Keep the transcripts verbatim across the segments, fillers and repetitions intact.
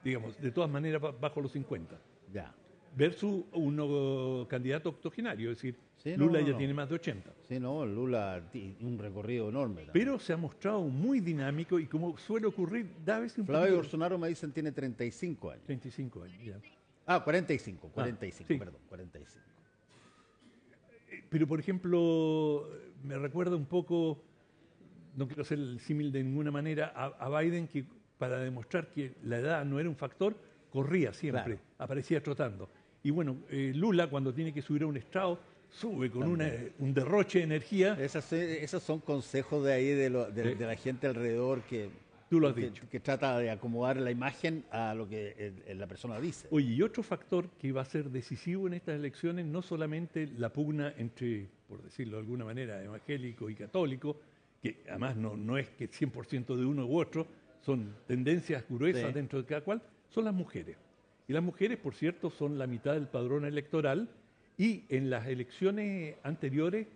digamos, de todas maneras ba- bajo los cincuenta. Ya. Versus un uh, candidato octogenario, es decir, Sí, no, Lula no, ya no. tiene más de ochenta. Sí, no, Lula tiene un recorrido enorme también. Pero se ha mostrado muy dinámico y como suele ocurrir, da a veces un Flavio poquito... Bolsonaro me dicen tiene treinta y cinco años. treinta y cinco años, ya. Ah, cuarenta y cinco, cuarenta y cinco, sí. perdón, cuarenta y cinco. Pero, por ejemplo, me recuerda un poco, no quiero hacer el símil de ninguna manera, a, a Biden, que para demostrar que la edad no era un factor, corría siempre, Claro. aparecía trotando. Y bueno, eh, Lula, cuando tiene que subir a un estrado, sube con una, También. un derroche de energía. Esas, eh, esos son consejos de ahí, de, lo- de- Sí. de la gente alrededor que, Tú lo has que, dicho. que trata de acomodar la imagen a lo que eh, eh, la persona dice. Oye, y otro factor que va a ser decisivo en estas elecciones, no solamente la pugna entre, por decirlo de alguna manera, evangélico y católico, que además no, no es que cien por ciento de uno u otro, son tendencias gruesas Sí. dentro de cada cual, son las mujeres. Y las mujeres, por cierto, son la mitad del padrón electoral y en las elecciones anteriores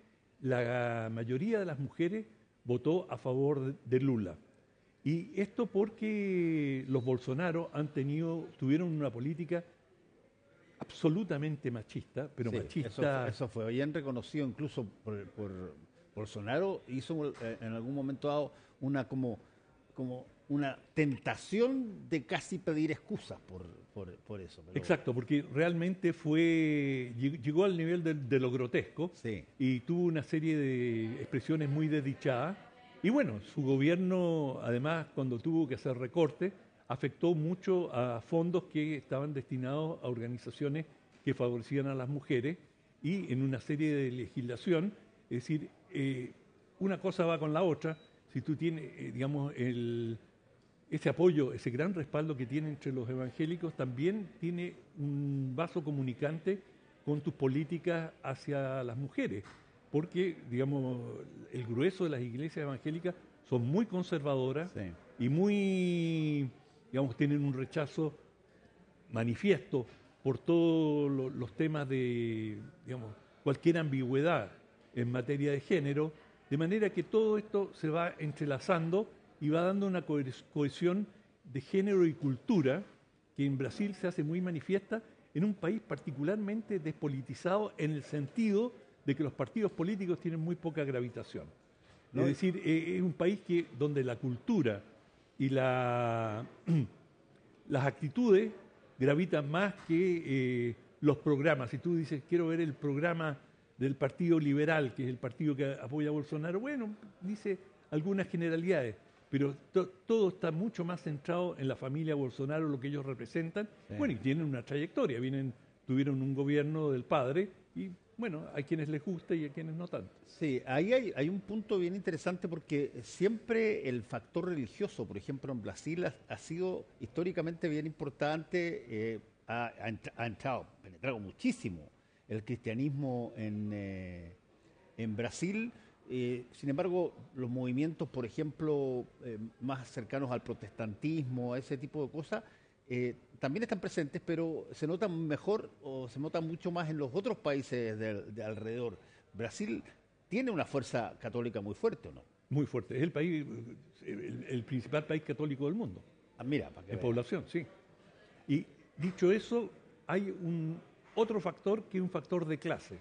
la mayoría de las mujeres votó a favor de, de Lula. Y esto porque los Bolsonaro han tenido, tuvieron una política absolutamente machista, pero Sí, machista... Eso, fue- eso fue bien reconocido incluso por, por Bolsonaro. Hizo eh, en algún momento dado una como, como una tentación de casi pedir excusas por, por, por eso. pero- Exacto, porque realmente fue lleg- llegó al nivel de, de lo grotesco Sí. y tuvo una serie de expresiones muy desdichadas. Y bueno, su gobierno, además, cuando tuvo que hacer recortes, afectó mucho a fondos que estaban destinados a organizaciones que favorecían a las mujeres y en una serie de legislación, es decir, eh, una cosa va con la otra. Si tú tienes, eh, digamos, el, ese apoyo, ese gran respaldo que tiene entre los evangélicos, también tiene un vaso comunicante con tus políticas hacia las mujeres, porque, digamos, el grueso de las iglesias evangélicas son muy conservadoras Sí. y muy, digamos, tienen un rechazo manifiesto por todos lo- los temas de, digamos, cualquier ambigüedad en materia de género, de manera que todo esto se va entrelazando y va dando una cohe- cohesión de género y cultura que en Brasil se hace muy manifiesta en un país particularmente despolitizado en el sentido de que los partidos políticos tienen muy poca gravitación. No, Es decir, eh, es un país que, donde la cultura y la, las actitudes gravitan más que eh, los programas. Si tú dices, quiero ver el programa del Partido Liberal, que es el partido que apoya a Bolsonaro, bueno, dice algunas generalidades, pero to- todo está mucho más centrado en la familia Bolsonaro, lo que ellos representan. Sí. Bueno, y tienen una trayectoria, vienen, tuvieron un gobierno del padre y, bueno, hay quienes les gusta y a quienes no tanto. Sí, ahí hay, hay un punto bien interesante porque siempre el factor religioso, por ejemplo, en Brasil ha, ha sido históricamente bien importante, eh, ha, ha entra- ha entrado, penetrado muchísimo el cristianismo en, eh, en Brasil. Eh, sin embargo, los movimientos, por ejemplo, eh, más cercanos al protestantismo, a ese tipo de cosas, eh, también están presentes, pero se notan mejor o se notan mucho más en los otros países de, de alrededor. Brasil tiene una fuerza católica muy fuerte, ¿o no? Muy fuerte. Es el país, el, el principal país católico del mundo, Ah, mira, para que en veas. población, sí. Y dicho eso, hay un otro factor que es un factor de clase,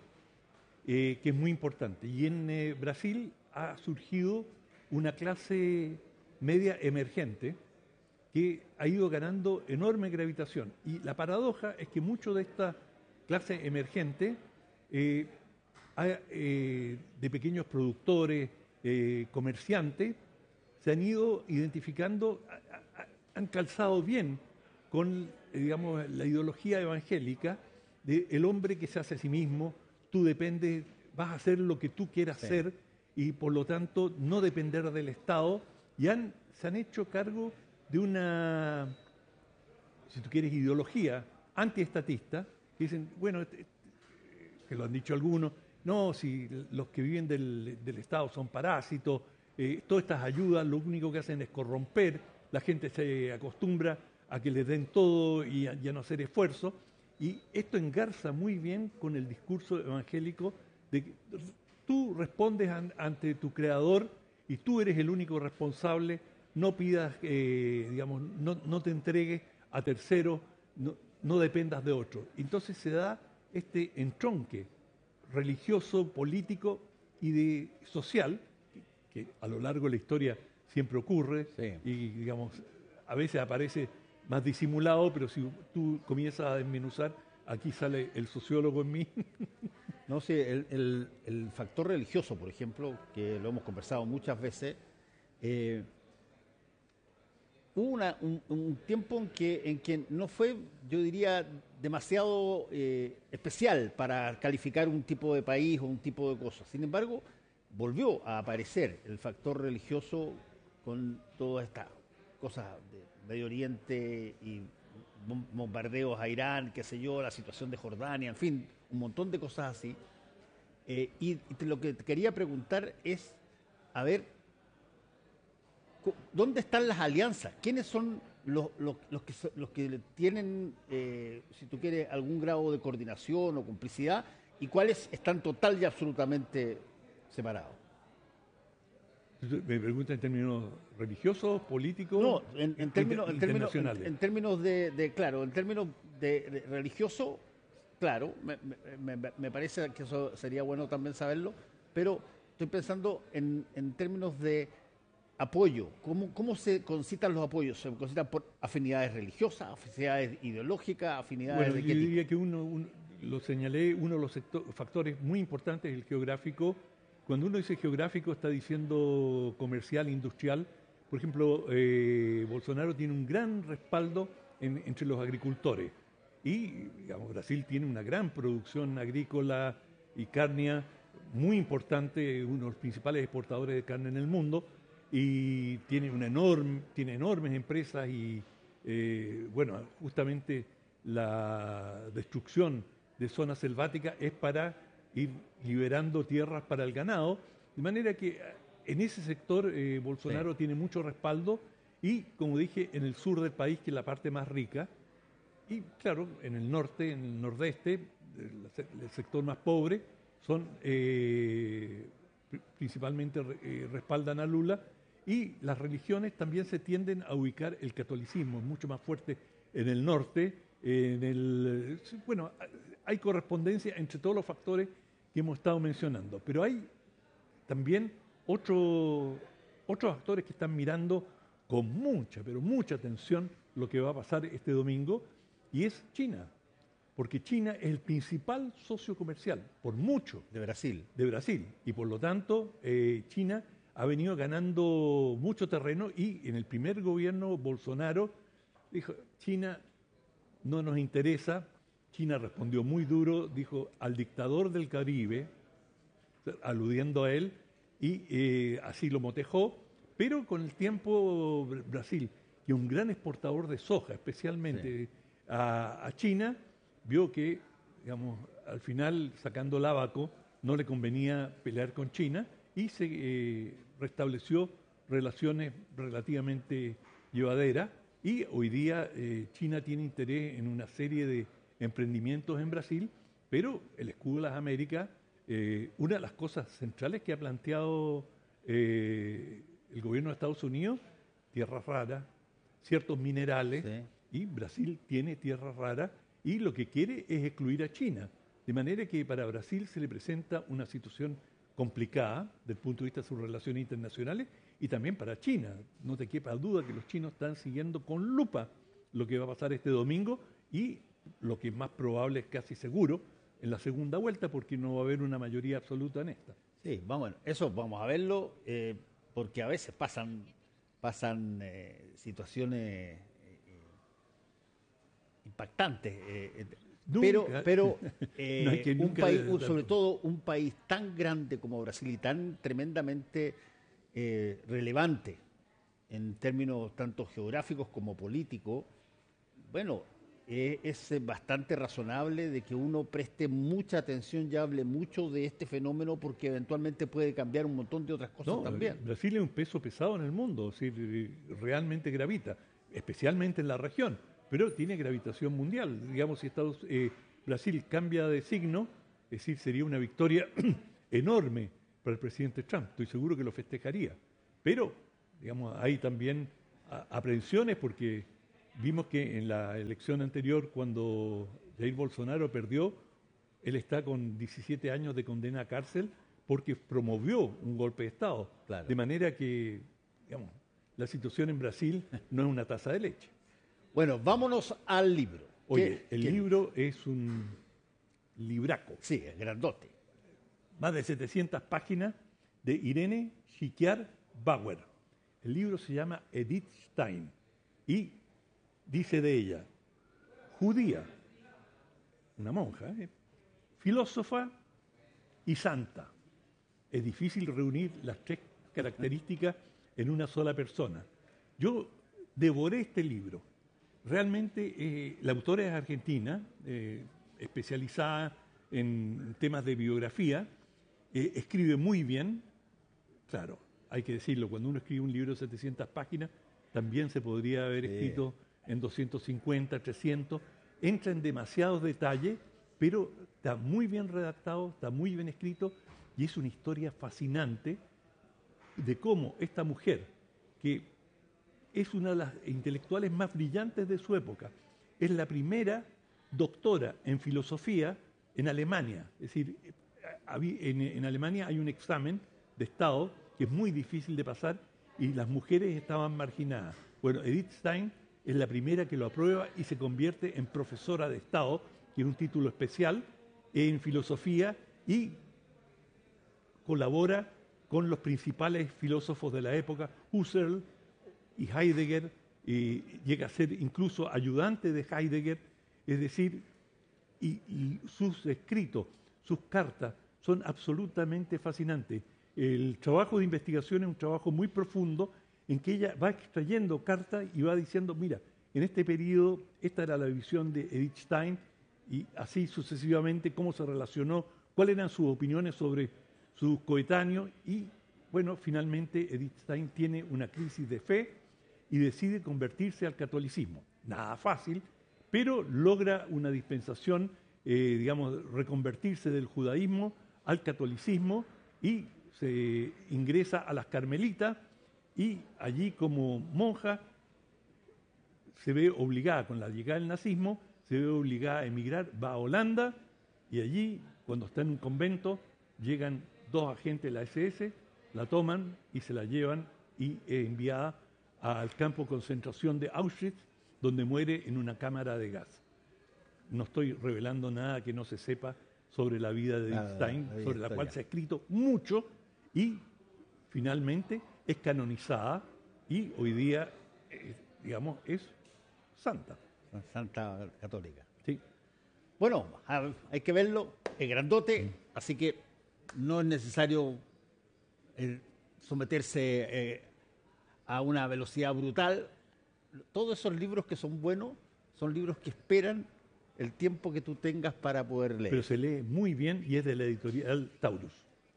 eh, que es muy importante. Y en eh, Brasil ha surgido una clase media emergente que ha ido ganando enorme gravitación. Y la paradoja es que mucho de esta clase emergente, eh, ha, eh, de pequeños productores, eh, comerciantes, se han ido identificando, a- a- han calzado bien con, eh, digamos, la ideología evangélica de el hombre que se hace a sí mismo, tú dependes, vas a hacer lo que tú quieras Sí. hacer y por lo tanto no depender del Estado, y han, se han hecho cargo de una, si tú quieres, ideología antiestatista, que dicen, bueno, este- que lo han dicho algunos, no, si los que viven del, del Estado son parásitos, eh, todas estas ayudas lo único que hacen es corromper, la gente se acostumbra a que les den todo y a, y a no hacer esfuerzo, y esto engarza muy bien con el discurso evangélico de que tú respondes an- ante tu creador y tú eres el único responsable, no pidas, eh, digamos, no, no te entregues a terceros, no, no dependas de otros. Entonces se da este entronque religioso, político y de social, que, que a lo largo de la historia siempre ocurre, Sí. y digamos, a veces aparece más disimulado, pero si tú comienzas a desmenuzar, aquí sale el sociólogo en mí. No sé, el, el- el factor religioso, por ejemplo, que lo hemos conversado muchas veces, eh, hubo una- un, un tiempo en que, en que no fue, yo diría, demasiado eh, especial para calificar un tipo de país o un tipo de cosas. Sin embargo, volvió a aparecer el factor religioso con todas estas cosas de Medio Oriente y bom- bombardeos a Irán, qué sé yo, la situación de Jordania, en fin, un montón de cosas así. Eh, y, y te- lo que te quería preguntar es, a ver, cu- ¿dónde están las alianzas? ¿Quiénes son los, los- los que, so- los que tienen, eh, si tú quieres, algún grado de coordinación o complicidad? ¿Y cuáles están total y absolutamente separados? Me pregunta en términos religiosos, políticos, No, en, en inter- términos, en términos, en, internacionales. en términos de, de, claro, en términos de, de religioso, claro, me, me- me- me parece que eso sería bueno también saberlo, pero estoy pensando en, en términos de apoyo. ¿Cómo, ¿Cómo se concitan los apoyos? ¿Se concitan por afinidades religiosas, afinidades ideológicas, afinidades Bueno, de yo qué tipo? diría que uno, un- lo señalé, uno de los secto- factores muy importantes es el geográfico. Cuando uno dice geográfico está diciendo comercial, industrial. Por ejemplo, eh, Bolsonaro tiene un gran respaldo en- entre los agricultores. Y, digamos, Brasil tiene una gran producción agrícola y cárnea muy importante, uno de los principales exportadores de carne en el mundo, y tiene una enorme, tiene enormes empresas y, eh, bueno, justamente la destrucción de zonas selváticas es para ir liberando tierras para el ganado, de manera que eh, en ese sector eh, Bolsonaro Sí. tiene mucho respaldo y, como dije, en el sur del país, que es la parte más rica, y claro, en el norte, en el nordeste, el, se- el sector más pobre, son eh, pri- principalmente re- eh, respaldan a Lula, y las religiones también se tienden a ubicar, el catolicismo es mucho más fuerte en el norte, en el sí, bueno, hay correspondencia entre todos los factores que hemos estado mencionando, pero hay también otro- otros actores que están mirando con mucha, pero mucha atención lo que va a pasar este domingo, y es China, porque China es el principal socio comercial, por mucho, De Brasil. de Brasil, y por lo tanto eh, China ha venido ganando mucho terreno, y en el primer gobierno Bolsonaro dijo, China no nos interesa. China respondió muy duro, dijo al dictador del Caribe, aludiendo a él, y eh, así lo motejó, pero con el tiempo Br- Brasil, que es un gran exportador de soja, especialmente a, a China, vio que, digamos, al final, sacando el abaco, no le convenía pelear con China, y se eh, restableció relaciones relativamente llevaderas, y hoy día eh, China tiene interés en una serie de emprendimientos en Brasil, pero el escudo de las Américas, eh, una de las cosas centrales que ha planteado eh, el gobierno de Estados Unidos, tierras raras, ciertos minerales, Sí. y Brasil tiene tierras raras, y lo que quiere es excluir a China. De manera que para Brasil se le presenta una situación complicada desde el punto de vista de sus relaciones internacionales, y también para China. No te quepa duda que los chinos están siguiendo con lupa lo que va a pasar este domingo, y lo que es más probable, es casi seguro, en la segunda vuelta, porque no va a haber una mayoría absoluta en esta. Sí, vamos, eso vamos a verlo, eh, porque a veces pasan, pasan eh, situaciones eh, eh, impactantes. eh, eh, pero, Nunca. pero No hay eh, que un nunca país, de- un- de- sobre todo un país tan grande como Brasil y tan tremendamente eh, relevante en términos tanto geográficos como políticos, bueno, eh, es eh, bastante razonable de que uno preste mucha atención y hable mucho de este fenómeno, porque eventualmente puede cambiar un montón de otras cosas No, también. Brasil es un peso pesado en el mundo, es decir, eh, realmente gravita, especialmente en la región, pero tiene gravitación mundial. Digamos, si Estados, eh, Brasil cambia de signo, es decir, sería una victoria enorme para el presidente Trump. Estoy seguro que lo festejaría. Pero, digamos, hay también a- aprensiones porque vimos que en la elección anterior, cuando Jair Bolsonaro perdió, él está con diecisiete años de condena a cárcel porque promovió un golpe de Estado. Claro. De manera que, digamos, la situación en Brasil no es una taza de leche. Bueno, vámonos al libro. Oye, ¿Qué- el qué- libro es un libraco, Sí, es grandote. más de setecientas páginas, de Irene Shikiar Bauer. El libro se llama Edith Stein y dice de ella, judía, una monja, ¿eh? filósofa y santa. Es difícil reunir las tres características en una sola persona. Yo devoré este libro. Realmente eh, la autora es argentina, eh, especializada en temas de biografía, eh, escribe muy bien. Claro, hay que decirlo, cuando uno escribe un libro de setecientas páginas, también se podría haber Sí. escrito en doscientos cincuenta, trescientos. Entra en demasiados detalles, pero está muy bien redactado, está muy bien escrito y es una historia fascinante de cómo esta mujer, que es una de las intelectuales más brillantes de su época, es la primera doctora en filosofía en Alemania. Es decir, habí- en, en Alemania hay un examen de Estado que es muy difícil de pasar y las mujeres estaban marginadas. Bueno, Edith Stein es la primera que lo aprueba y se convierte en profesora de Estado, que es un título especial en filosofía, y colabora con los principales filósofos de la época, Husserl y Heidegger, y llega a ser incluso ayudante de Heidegger, es decir, y, y sus escritos, sus cartas son absolutamente fascinantes. El trabajo de investigación es un trabajo muy profundo en que ella va extrayendo cartas y va diciendo, mira, en este periodo esta era la visión de Edith Stein y así sucesivamente cómo se relacionó, cuáles eran sus opiniones sobre sus coetáneos y, bueno, finalmente Edith Stein tiene una crisis de fe y decide convertirse al catolicismo. Nada fácil, pero logra una dispensación, eh, digamos, reconvertirse del judaísmo al catolicismo y se ingresa a las Carmelitas y allí como monja se ve obligada, con la llegada del nazismo, se ve obligada a emigrar, va a Holanda y allí, cuando está en un convento, llegan dos agentes de la ese ese, la toman y se la llevan y es enviada al campo de concentración de Auschwitz, donde muere en una cámara de gas. No estoy revelando nada que no se sepa sobre la vida de Edith Nada, Stein, la sobre la historia. cual se ha escrito mucho y finalmente es canonizada y hoy día, eh, digamos, es santa. Santa Católica. ¿Sí? Bueno, a- hay que verlo, es grandote, así que no es necesario eh, someterse eh, a una velocidad brutal. Todos esos libros que son buenos son libros que esperan el tiempo que tú tengas para poder leer. Pero se lee muy bien y es de la editorial Taurus.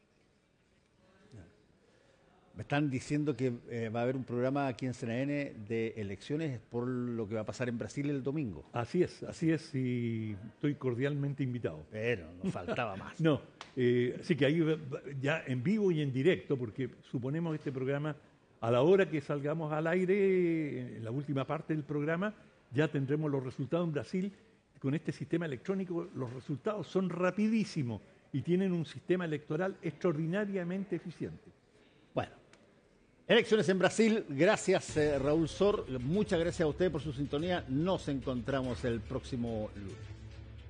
Me están diciendo que eh, va a haber un programa aquí en C N N de elecciones por lo que va a pasar en Brasil el domingo. Así es, así es, y estoy cordialmente invitado. Pero nos faltaba más. No, eh, así que ahí va- va- ya en vivo y en directo, porque suponemos este programa, a la hora que salgamos al aire, en la última parte del programa, ya tendremos los resultados en Brasil. Con este sistema electrónico los resultados son rapidísimos y tienen un sistema electoral extraordinariamente eficiente. Bueno, elecciones en Brasil. Gracias, eh, Raúl Sor. Muchas gracias a usted por su sintonía. Nos encontramos el próximo lunes.